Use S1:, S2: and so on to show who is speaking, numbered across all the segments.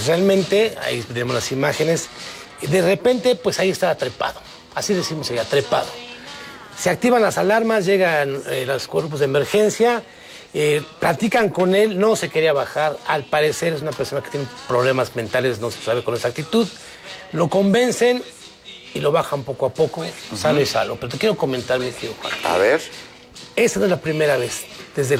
S1: pues realmente, ahí tenemos las imágenes, de repente, pues ahí estaba trepado, así decimos allá, trepado. Se activan las alarmas, llegan los cuerpos de emergencia, platican con él, no se quería bajar, al parecer es una persona que tiene problemas mentales, no se sabe con exactitud, lo convencen y lo bajan poco a poco, sano y salvo. Pero te quiero comentar, mi tío Juan.
S2: A ver.
S1: Esa no es la primera vez, desde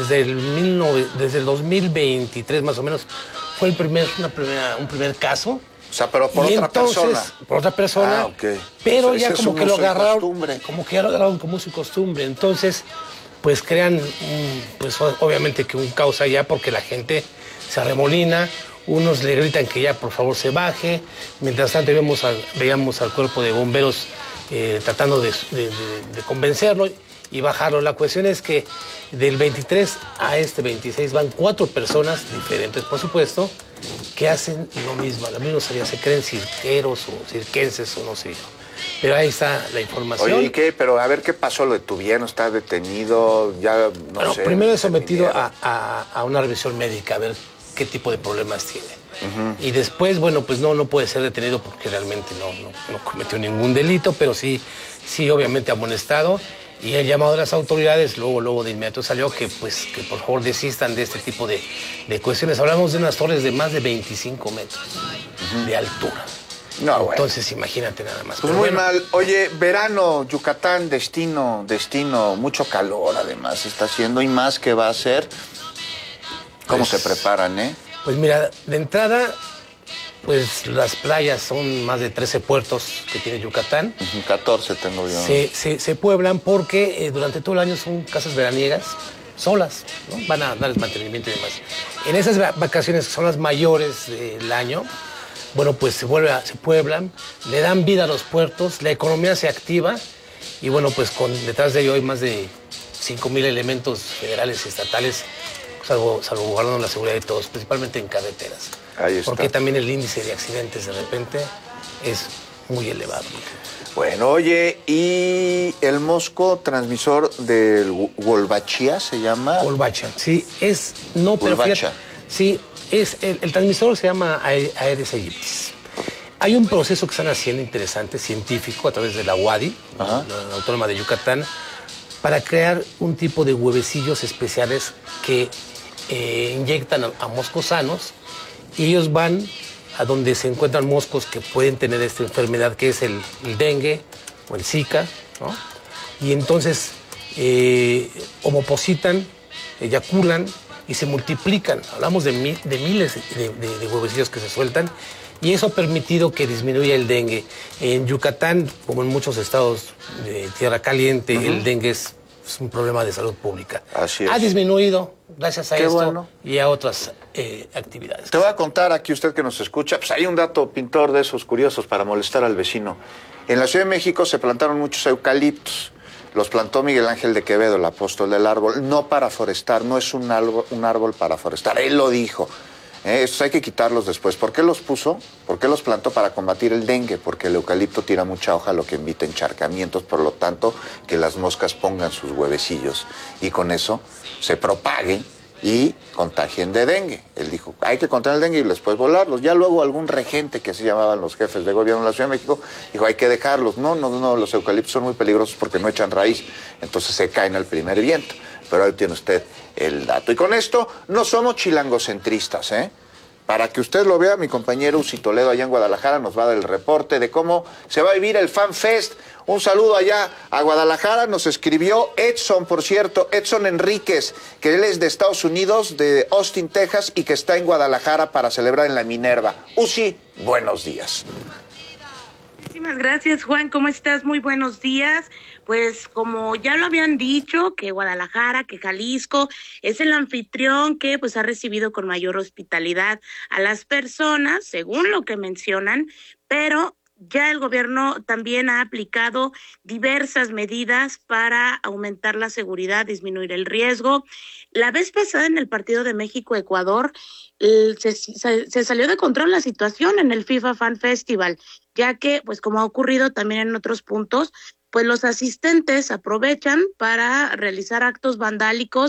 S1: el 2023 más o menos, fue un primer caso.
S2: O sea, pero por otra persona.
S1: Por otra persona.
S2: Ah, ok.
S1: Pero
S2: O sea,
S1: ya
S2: ese
S1: como
S2: es
S1: que
S2: un
S1: lo
S2: uso y
S1: agarraron,
S2: costumbre.
S1: como que ya lo agarraron como su costumbre. Entonces, pues crean, pues obviamente que un caos allá porque la gente se arremolina, unos le gritan que ya por favor se baje. Mientras tanto veíamos al cuerpo de bomberos tratando de convencerlo y bajarlo. La cuestión es que del 23 a este 26 van 4 personas diferentes, por supuesto, que hacen lo mismo, la misma salida, se creen cirqueros o cirquenses o no sé yo. Pero ahí está la información.
S2: Oye, ¿y qué? Pero a ver qué pasó, lo detuvieron, está detenido, ya no sé.
S1: Primero es sometido a una revisión médica, a ver qué tipo de problemas tiene. Y después, bueno, pues no puede ser detenido porque realmente no cometió ningún delito, pero sí obviamente amonestado. Y el llamado de las autoridades, luego de inmediato salió que por favor desistan de este tipo de cuestiones. Hablamos de unas torres de más de 25 metros de altura.
S2: No, bueno.
S1: Entonces, imagínate nada más.
S2: Pues muy mal. Oye, verano, Yucatán, destino, mucho calor además está haciendo y más que va a hacer. ¿Cómo se preparan,
S1: Pues mira, de entrada, pues las playas son más de 13 puertos que tiene Yucatán.
S2: 14 tengo yo.
S1: Se pueblan porque durante todo el año son casas veraniegas solas, ¿no? Van a darles mantenimiento y demás. En esas vacaciones que son las mayores del año, bueno, pues se pueblan, le dan vida a los puertos, la economía se activa y bueno, pues detrás de ello hay más de 5,000 elementos federales y estatales salvaguardando la seguridad de todos, principalmente en carreteras.
S2: Ahí está.
S1: Porque también el índice de accidentes de repente es muy elevado.
S2: Bueno, oye, ¿y el mosco transmisor del Wolbachia se llama?
S1: Wolbachia, sí, pero fíjate, sí, el transmisor se llama Aedes aegypti. Hay un proceso que están haciendo interesante, científico, a través de la UADY, la Autónoma de Yucatán, para crear un tipo de huevecillos especiales que inyectan a moscos sanos y ellos van a donde se encuentran moscos que pueden tener esta enfermedad que es el dengue o el Zika, ¿no? Y entonces ovopositan, eyaculan y se multiplican. Hablamos de miles de huevecillos que se sueltan y eso ha permitido que disminuya el dengue. En Yucatán, como en muchos estados de tierra caliente, el dengue es un problema de salud pública.
S2: Así es.
S1: Ha disminuido gracias a
S2: Qué
S1: esto
S2: bueno.
S1: y a otras actividades.
S2: Te voy a contar aquí, usted que nos escucha, pues hay un dato pintor de esos curiosos para molestar al vecino. En la Ciudad de México se plantaron muchos eucaliptos. Los plantó Miguel Ángel de Quevedo, el apóstol del árbol, no para forestar, no es un árbol para forestar. Él lo dijo. Estos hay que quitarlos después. ¿Por qué los puso? ¿Por qué los plantó? Para combatir el dengue, porque el eucalipto tira mucha hoja, lo que invita encharcamientos, por lo tanto, que las moscas pongan sus huevecillos y con eso se propaguen y contagien de dengue. Él dijo, hay que contener el dengue y después volarlos. Ya luego algún regente, que se llamaban los jefes de gobierno de la Ciudad de México, dijo, hay que dejarlos. No, los eucaliptos son muy peligrosos porque no echan raíz, entonces se caen al primer viento. Pero ahí tiene usted el dato. Y con esto no somos chilangocentristas, Para que usted lo vea, mi compañero Uzi Toledo allá en Guadalajara nos va a dar el reporte de cómo se va a vivir el Fan Fest. Un saludo allá a Guadalajara, nos escribió Edson, por cierto, Edson Enríquez, que él es de Estados Unidos, de Austin, Texas, y que está en Guadalajara para celebrar en la Minerva. Uzi, buenos días.
S3: Muchísimas gracias, Juan. ¿Cómo estás? Muy buenos días. Pues como ya lo habían dicho, que Guadalajara, que Jalisco es el anfitrión que pues ha recibido con mayor hospitalidad a las personas, según lo que mencionan, pero ya el gobierno también ha aplicado diversas medidas para aumentar la seguridad, disminuir el riesgo. La vez pasada en el partido de México-Ecuador se salió de control la situación en el FIFA Fan Festival, ya que, pues como ha ocurrido también en otros puntos, pues los asistentes aprovechan para realizar actos vandálicos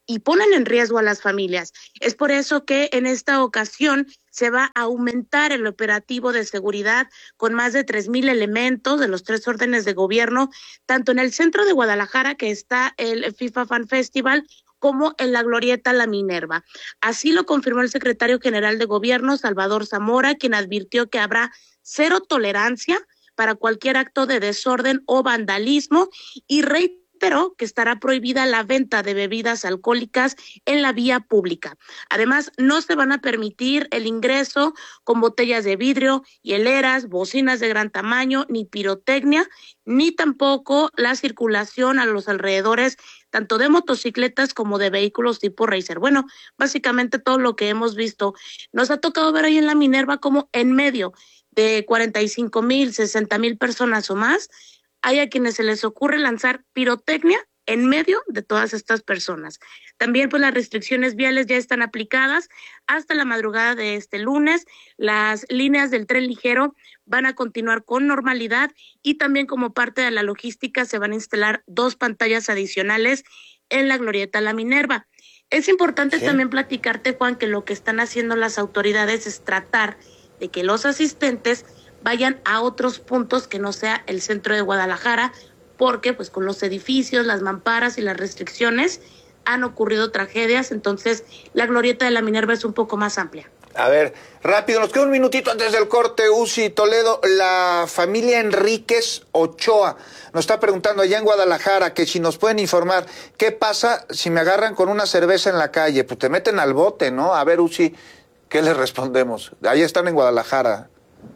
S3: y ponen en riesgo a las familias. Es por eso que en esta ocasión se va a aumentar el operativo de seguridad con más de 3,000 elementos de los 3 órdenes de gobierno, tanto en el centro de Guadalajara, que está el FIFA Fan Festival, como en la Glorieta La Minerva. Así lo confirmó el secretario general de Gobierno, Salvador Zamora, quien advirtió que habrá 0 tolerancia para cualquier acto de desorden o vandalismo y reiteró que estará prohibida la venta de bebidas alcohólicas en la vía pública. Además, no se van a permitir el ingreso con botellas de vidrio, hieleras, bocinas de gran tamaño, ni pirotecnia, ni tampoco la circulación a los alrededores tanto de motocicletas como de vehículos tipo racer. Bueno, básicamente todo lo que hemos visto. Nos ha tocado ver ahí en la Minerva como en medio de 45,000, 60,000 personas o más, hay a quienes se les ocurre lanzar pirotecnia en medio de todas estas personas. También pues las restricciones viales ya están aplicadas hasta la madrugada de este lunes. Las líneas del tren ligero van a continuar con normalidad y también como parte de la logística se van a instalar 2 pantallas adicionales en la Glorieta La Minerva. Es importante también platicarte, Juan, que lo que están haciendo las autoridades es tratar de que los asistentes vayan a otros puntos que no sea el centro de Guadalajara, porque pues con los edificios, las mamparas y las restricciones han ocurrido tragedias, entonces la Glorieta de La Minerva es un poco más amplia.
S2: A ver, rápido, nos queda un minutito antes del corte. Uzi Toledo, la familia Enríquez Ochoa nos está preguntando allá en Guadalajara que si nos pueden informar qué pasa si me agarran con una cerveza en la calle. Pues te meten al bote, ¿no? A ver, Uzi, ¿qué les respondemos? Ahí están en Guadalajara.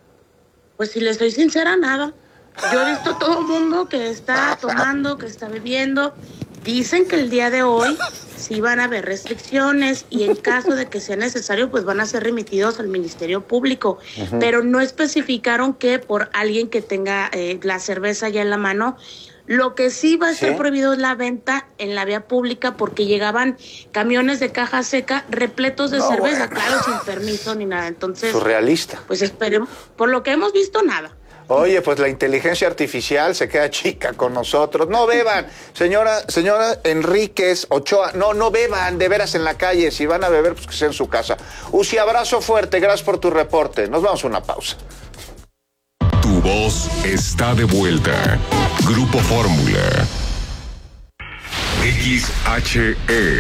S3: Pues si les soy sincera, nada. Yo he visto todo el mundo que está tomando, que está bebiendo. Dicen que el día de hoy sí van a haber restricciones y en caso de que sea necesario, pues van a ser remitidos al Ministerio Público. Pero no especificaron que por alguien que tenga la cerveza ya en la mano. Lo que sí va a estar prohibido es la venta en la vía pública porque llegaban camiones de caja seca repletos de cerveza, claro, sin permiso ni nada. Entonces,
S2: surrealista.
S3: Pues esperemos, por lo que hemos visto, nada.
S2: Oye, pues la inteligencia artificial se queda chica con nosotros. No beban, señora Enríquez Ochoa, no beban de veras en la calle. Si van a beber, pues que sea en su casa. Uzi, abrazo fuerte, gracias por tu reporte. Nos vamos a una pausa.
S4: Tu voz está de vuelta. Grupo Fórmula. XHE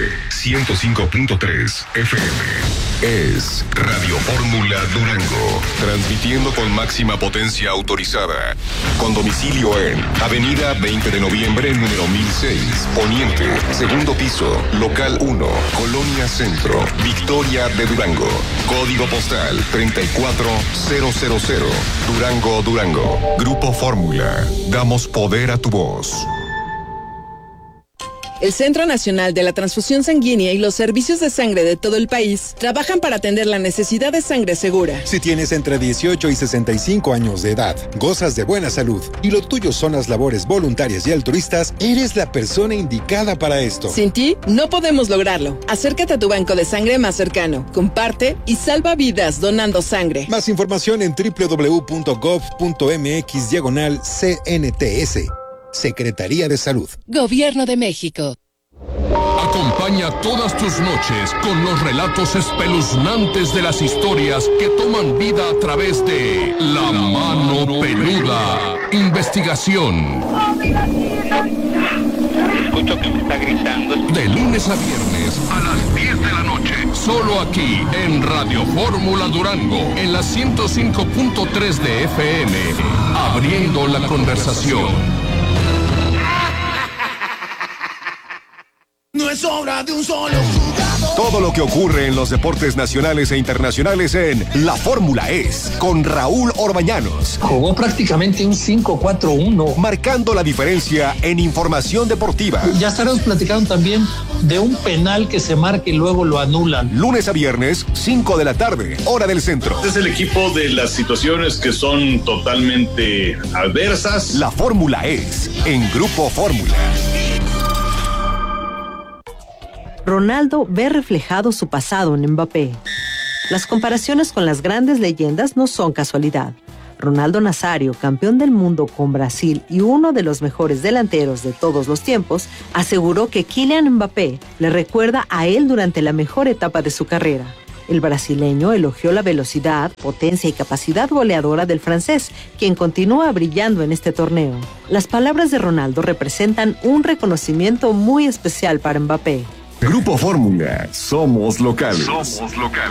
S4: 105.3 FM. Es Radio Fórmula Durango, transmitiendo con máxima potencia autorizada, con domicilio en Avenida 20 de Noviembre, número 1006, Poniente, segundo piso, local 1, Colonia Centro, Victoria de Durango, código postal 34000, Durango, Durango. Grupo Fórmula, damos poder a tu voz.
S5: El Centro Nacional de la Transfusión Sanguínea y los servicios de sangre de todo el país trabajan para atender la necesidad de sangre segura.
S6: Si tienes entre 18 y 65 años de edad, gozas de buena salud y lo tuyo son las labores voluntarias y altruistas, eres la persona indicada para esto.
S5: Sin ti, no podemos lograrlo. Acércate a tu banco de sangre más cercano, comparte y salva vidas donando sangre.
S6: Más información en www.gov.mx/CNTS. Secretaría de Salud.
S7: Gobierno de México.
S4: Acompaña todas tus noches con los relatos espeluznantes de las historias que toman vida a través de La Mano Peluda. Investigación.
S8: Escucho que me está gritando.
S4: De lunes a viernes a las 10 de la noche. Solo aquí en Radio Fórmula Durango. En la 105.3 de FM. Abriendo la conversación.
S9: No es obra de un solo jugador.
S4: Todo lo que ocurre en los deportes nacionales e internacionales en La Fórmula Es, con Raúl Orbañanos.
S10: Jugó prácticamente un 5-4-1.
S4: Marcando la diferencia en información deportiva.
S10: Ya estaremos platicando también de un penal que se marca y luego lo anulan.
S4: Lunes a viernes, 5 de la tarde, hora del centro.
S11: Este es el equipo de las situaciones que son totalmente adversas.
S4: La Fórmula Es, en Grupo Fórmula.
S12: Ronaldo ve reflejado su pasado en Mbappé. Las comparaciones con las grandes leyendas no son casualidad. Ronaldo Nazário, campeón del mundo con Brasil y uno de los mejores delanteros de todos los tiempos, aseguró que Kylian Mbappé le recuerda a él durante la mejor etapa de su carrera. El brasileño elogió la velocidad, potencia y capacidad goleadora del francés, quien continúa brillando en este torneo. Las palabras de Ronaldo representan un reconocimiento muy especial para Mbappé.
S4: Grupo Fórmula, somos locales.
S7: Somos locales.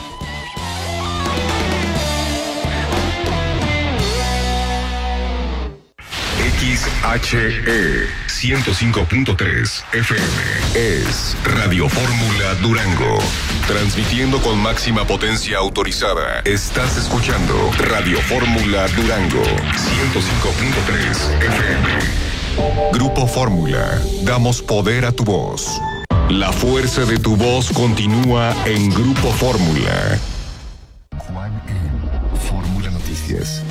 S4: XHE 105.3 FM es Radio Fórmula Durango. Transmitiendo con máxima potencia autorizada. Estás escuchando Radio Fórmula Durango 105.3 FM. Grupo Fórmula, damos poder a tu voz. La fuerza de tu voz continúa en Grupo Fórmula. Juan en Fórmula Noticias.